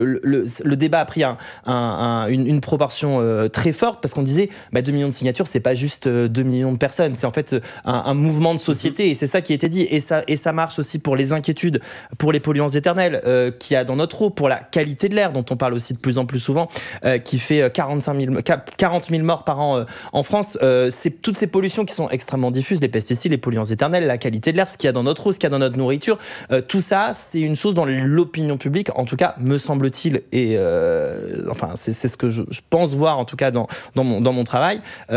le débat a pris une proportion très forte parce qu'on disait 2 millions de signatures, c'est pas juste 2 millions de personnes, c'est en fait un mouvement de société et c'est ça qui a été dit. Et ça marche aussi pour les inquiétudes, pour les polluants éternels qu'il y a dans notre eau, pour la qualité de l'air dont on parle aussi de plus en plus souvent, qui fait 40 000 morts par an en France. C'est toutes ces pollutions qui sont extrêmement diffuses, les pesticides, les polluants éternels, la qualité de l'air, ce qu'il y a dans notre eau, ce qu'il y a dans notre nourriture. Tout ça, c'est une chose dont l'opinion publique, en tout cas, me semble-t-il, et c'est ce que je pense voir en tout cas dans mon travail,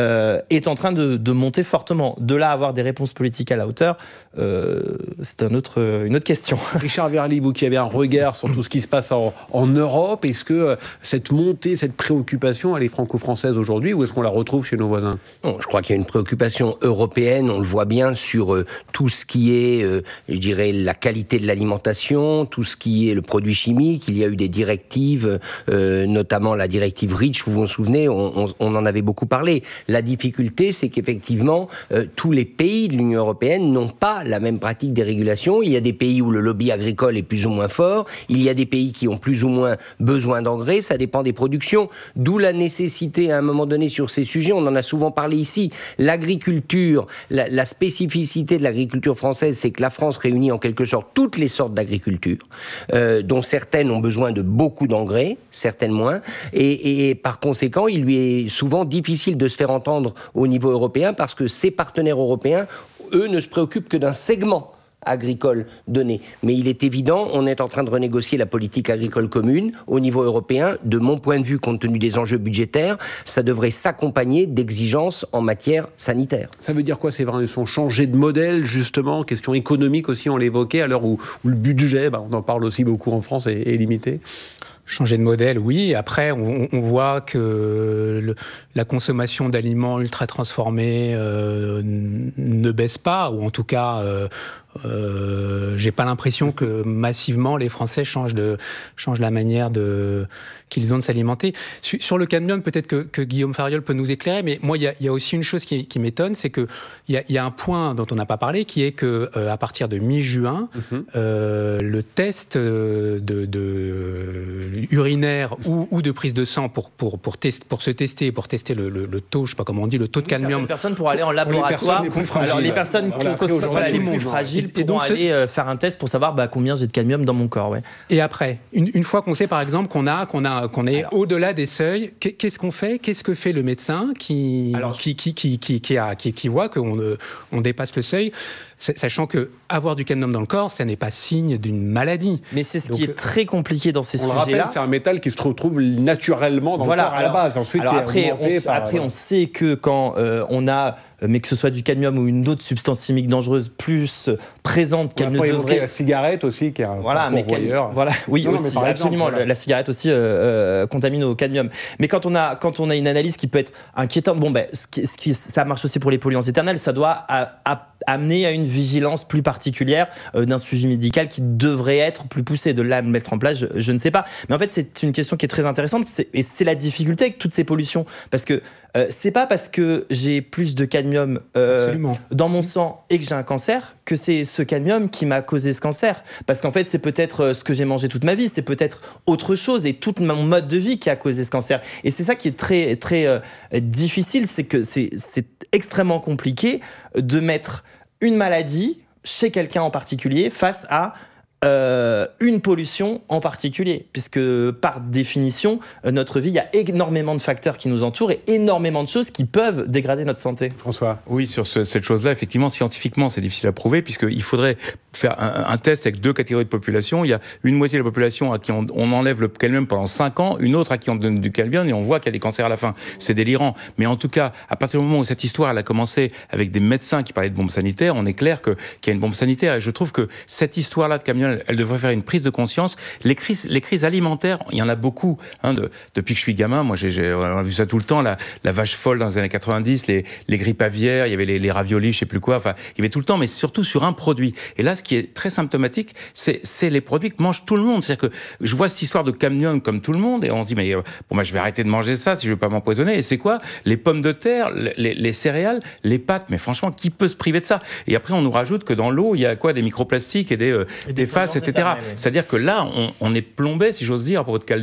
est en train de monter fortement. De là à avoir des réponses politiques à la hauteur, c'est une autre question. Richard Verly, vous qui avez un regard sur tout ce qui se passe en Europe, est-ce que cette montée, cette préoccupation, elle est franco-française aujourd'hui ou est-ce qu'on la retrouve chez nos voisins ? Non, je crois qu'il y a une préoccupation européenne, on le voit bien sur tout ce qui est, je dirais, la qualité de l'alimentation, tout ce qui est le produit chimique. Il y a eu des directives, notamment la directive REACH, vous vous souvenez, on en avait beaucoup parlé. La difficulté, c'est qu'effectivement, tous les pays de l'Union européenne n'ont pas la même pratique des régulations. Il y a des pays où le lobby agricole est plus ou moins fort, il y a des pays qui ont plus ou moins besoin d'engrais, ça dépend des productions, d'où la nécessité à un moment donné sur ces sujets, on en a souvent parlé ici, l'agriculture, la spécificité de l'agriculture française, c'est que la France réunit en quelque sorte toutes les sortes d'agriculture, dont certaines ont besoin de beaucoup d'engrais, certaines moins, et par conséquent, il lui est souvent difficile de se faire entendre au niveau européen parce que ses partenaires européens, eux, ne se préoccupent que d'un segment agricole donné. Mais il est évident, on est en train de renégocier la politique agricole commune au niveau européen. De mon point de vue, compte tenu des enjeux budgétaires, ça devrait s'accompagner d'exigences en matière sanitaire. Ça veut dire quoi, c'est vrai, ils ont changé de modèle, justement, question économique aussi, on l'évoquait, à l'heure où le budget, on en parle aussi beaucoup en France, est limité. Changer de modèle, oui. Après, on voit que la consommation d'aliments ultra transformés ne baisse pas, ou en tout cas, j'ai pas l'impression que massivement les Français changent la manière qu'ils ont de s'alimenter. Sur le cadmium, peut-être que Guillaume Fariol peut nous éclairer, mais moi, il y a aussi une chose qui m'étonne, c'est que il y a un point dont on n'a pas parlé, qui est que à partir de mi-juin, le test urinaire ou de prise de sang pour se tester, pour tester le taux, je sais pas comment on dit, le taux de cadmium. Certaines personnes pour aller en laboratoire. Les personnes les plus fragiles pourront aller faire un test pour savoir combien j'ai de cadmium dans mon corps. Ouais. Et après, une fois qu'on sait par exemple qu'on est au-delà des seuils, qu'est-ce qu'on fait ? Qu'est-ce que fait le médecin qui voit qu'on dépasse le seuil ? Sachant que avoir du cadmium dans le corps, ça n'est pas signe d'une maladie. Mais c'est ce qui est très compliqué dans ces sujets-là. On le rappelle, c'est un métal qui se retrouve naturellement dans le corps à la base. Ensuite, après, on sait que quand on a, mais que ce soit du cadmium ou une autre substance chimique dangereuse plus présente qu'elle ne devrait. La cigarette aussi, qui est un convoyeur. Absolument. La cigarette aussi contamine au cadmium. Mais quand on a une analyse qui peut être inquiétante, ça marche aussi pour les polluants éternels. Ça doit amener à une vigilance plus particulière d'un suivi médical qui devrait être plus poussé. De là à le mettre en place, je ne sais pas. Mais en fait, c'est une question qui est très intéressante et c'est la difficulté avec toutes ces pollutions. Parce que c'est pas parce que j'ai plus de cadmium dans mon sang et que j'ai un cancer que c'est ce cadmium qui m'a causé ce cancer. Parce qu'en fait, c'est peut-être ce que j'ai mangé toute ma vie, c'est peut-être autre chose et tout mon mode de vie qui a causé ce cancer. Et c'est ça qui est très, très difficile, c'est que c'est extrêmement compliqué de mettre une maladie chez quelqu'un en particulier face à une pollution en particulier, puisque par définition, notre vie, il y a énormément de facteurs qui nous entourent et énormément de choses qui peuvent dégrader notre santé. François ? Oui, sur cette chose-là, effectivement, scientifiquement, c'est difficile à prouver, puisqu'il faudrait faire un test avec 2 catégories de population. Il y a une moitié de la population à qui on enlève le cadmium pendant 5 ans, une autre à qui on donne du cadmium et on voit qu'il y a des cancers à la fin. C'est délirant. Mais en tout cas, à partir du moment où cette histoire elle a commencé avec des médecins qui parlaient de bombes sanitaires, on est clair qu'il y a une bombe sanitaire. Et je trouve que cette histoire-là de cadmium, elle devrait faire une prise de conscience. Les crises alimentaires, il y en a beaucoup. Depuis que je suis gamin, moi, on a vu ça tout le temps, la vache folle dans les années 90, les grippes aviaires, il y avait les raviolis, je sais plus quoi. Enfin, il y avait tout le temps, mais surtout sur un produit. Et là, ce qui est très symptomatique, c'est les produits que mange tout le monde. C'est-à-dire que je vois cette histoire de cadmium comme tout le monde, et on se dit, mais je vais arrêter de manger ça si je veux pas m'empoisonner. Et c'est quoi ? Les pommes de terre, les céréales, les pâtes. Mais franchement, qui peut se priver de ça ? Et après, on nous rajoute que dans l'eau, il y a quoi ? Des microplastiques et des phages. passe, etc. C'est-à-dire que là, on est plombé, si j'ose dire, à propos de